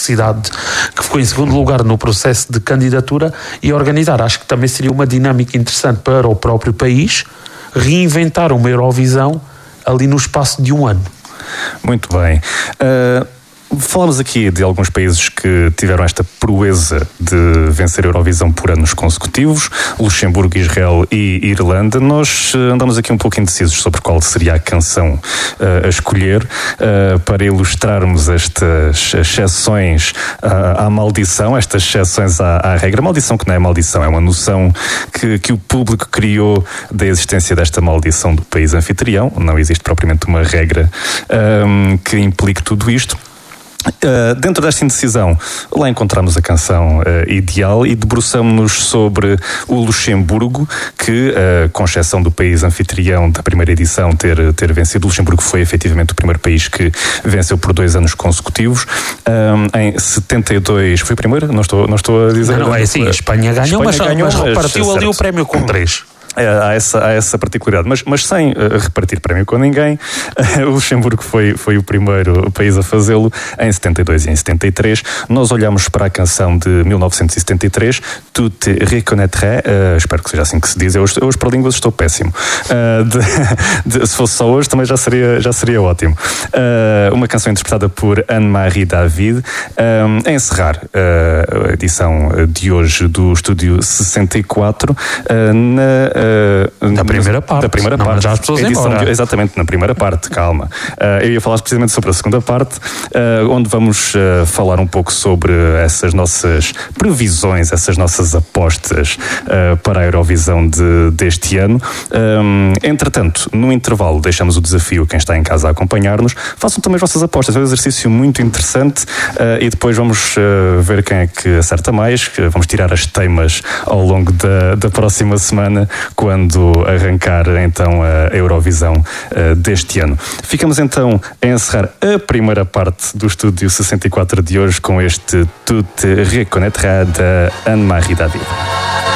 Sociedade, que ficou em segundo lugar no processo de candidatura, e organizar. Acho que também seria uma dinâmica interessante para o próprio país reinventar uma Eurovisão ali no espaço de um ano. Muito bem. Falamos aqui de alguns países que tiveram esta proeza de vencer a Eurovisão por anos consecutivos: Luxemburgo, Israel e Irlanda. Nós andamos aqui um pouco indecisos sobre qual seria a canção a escolher para ilustrarmos estas exceções à maldição, estas exceções à regra. Maldição que não é maldição, é uma noção que o público criou da existência desta maldição do país anfitrião. Não existe propriamente uma regra que implique tudo isto. Dentro desta indecisão, lá encontramos a canção ideal e debruçamos-nos sobre o Luxemburgo, que, com exceção do país anfitrião da primeira edição ter vencido, o Luxemburgo foi efetivamente o primeiro país que venceu por 2 anos consecutivos. Em 72 foi o primeiro? Não estou a dizer... Não, é assim, a Espanha ganhou, mas repartiu ali o prémio com 3. Há essa particularidade, mas sem repartir prémio com ninguém. O Luxemburgo foi o primeiro país a fazê-lo em 72 e em 73. Nós olhamos para a canção de 1973, Tu te reconnaîtrais, espero que seja assim que se diz. Eu hoje para línguas estou péssimo. Se fosse só hoje também já seria ótimo. Uma canção interpretada por Anne-Marie David, a encerrar a edição de hoje do Estúdio 64 da primeira parte. Já as pessoas embora. Exatamente, na primeira parte, calma. Eu ia falar precisamente sobre a segunda parte, onde vamos falar um pouco sobre essas nossas previsões, essas nossas apostas para a Eurovisão deste ano. Entretanto, no intervalo, deixamos o desafio, quem está em casa a acompanhar-nos, façam também as vossas apostas. É um exercício muito interessante e depois vamos ver quem é que acerta mais. Vamos tirar as teimas ao longo da próxima semana, quando arrancar então a Eurovisão deste ano. Ficamos então a encerrar a primeira parte do Estúdio 64 de hoje com este Tu te reconnaîtras da Anne-Marie David.